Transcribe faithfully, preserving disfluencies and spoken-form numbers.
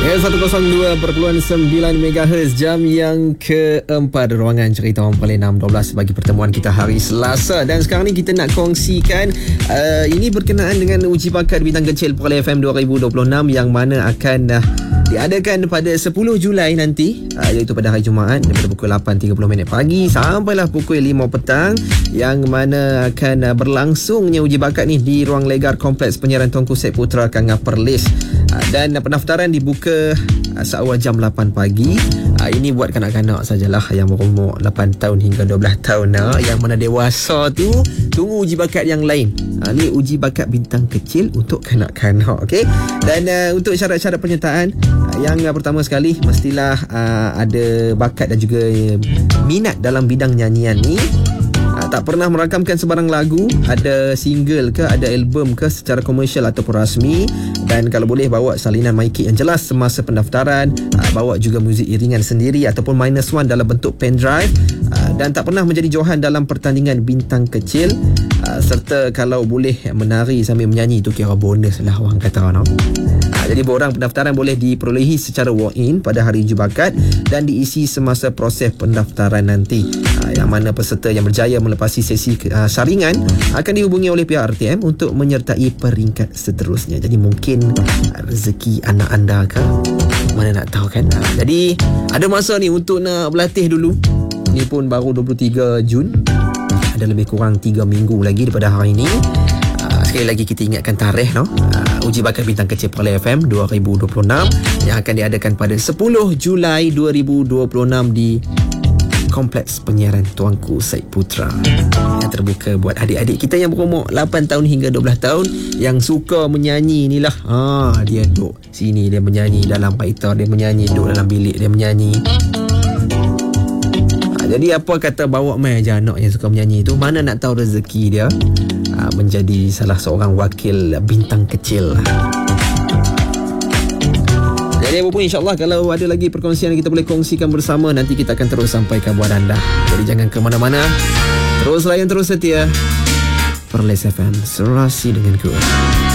Ya, seratus dua perpuluhan sembilan megahertz, jam yang keempat, ruangan cerita orang paling enam dua belas bagi pertemuan kita hari Selasa. Dan sekarang ni kita nak kongsikan uh, ini berkenaan dengan uji bakat bintang kecil Perlis F M dua ribu dua puluh enam yang mana akan uh, diadakan pada sepuluh Julai nanti, uh, iaitu pada hari Jumaat daripada pukul lapan tiga puluh minit pagi sampailah pukul lima petang, yang mana akan uh, berlangsungnya uji bakat ni di ruang legar Kompleks Penyiaran Tuanku Syed Putra Kanga Perlis. Uh, dan uh, pendaftaran dibuka uh, seawal jam lapan pagi. Uh, ini buat kanak-kanak sajalah yang berumur lapan tahun hingga dua belas tahun. Uh, yang mana dewasa tu tunggu uji bakat yang lain. Uh, ni uji bakat bintang kecil untuk kanak-kanak, okey. Dan uh, untuk syarat-syarat penyertaan, uh, yang uh, pertama sekali mestilah uh, ada bakat dan juga uh, minat dalam bidang nyanyian ni. Uh, tak pernah merakamkan sebarang lagu, ada single ke, ada album ke secara komersial ataupun rasmi. Dan kalau boleh bawa salinan mic yang jelas semasa pendaftaran, uh, bawa juga muzik iringan sendiri ataupun minus one dalam bentuk pen drive, uh, dan tak pernah menjadi johan dalam pertandingan bintang kecil, uh, serta kalau boleh menari sambil menyanyi, itu kira bonus lah orang kata, no? uh, Jadi borang pendaftaran boleh diperolehi secara walk-in pada hari uji bakat dan diisi semasa proses pendaftaran nanti, uh, yang mana peserta yang berjaya melepasi sesi uh, saringan akan dihubungi oleh pihak R T M untuk menyertai peringkat seterusnya. Jadi mungkin rezeki anak anda ke, mana nak tahu kan. Jadi ada masa ni untuk nak berlatih dulu. Ni pun baru dua puluh tiga Jun, ada lebih kurang tiga minggu lagi daripada hari ini. uh, Sekali lagi kita ingatkan tarikh, no? uh, Uji bakat bintang kecil Perlis F M dua ribu dua puluh enam yang akan diadakan pada sepuluh Julai dua ribu dua puluh enam di Kompleks Penyiaran Tuanku Syed Putra, yang terbuka buat adik-adik kita yang berumur lapan tahun hingga dua belas tahun yang suka menyanyi ni lah. Ha, dia duduk sini, dia menyanyi dalam paita, dia menyanyi duduk dalam bilik, dia menyanyi. Ha, jadi apa kata bawa mai aja anak yang suka menyanyi tu, mana nak tahu rezeki dia ha, menjadi salah seorang wakil bintang kecil. Jadi apapun, insyaAllah kalau ada lagi perkongsian yang kita boleh kongsikan bersama, nanti kita akan terus sampaikan buat anda. Jadi jangan ke mana-mana, terus layan, terus setia Perlis F M, serasi dengan ku.